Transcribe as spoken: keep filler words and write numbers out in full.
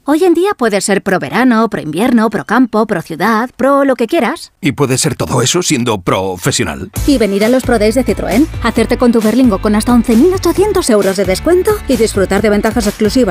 Hoy en día puedes ser pro verano, pro invierno, pro campo, pro ciudad, pro lo que quieras. ¿Y puedes ser todo eso siendo profesional? Y venir a los Pro Days de Citroën, hacerte con tu Berlingo con hasta once mil ochocientos euros de descuento y disfrutar de ventajas exclusivas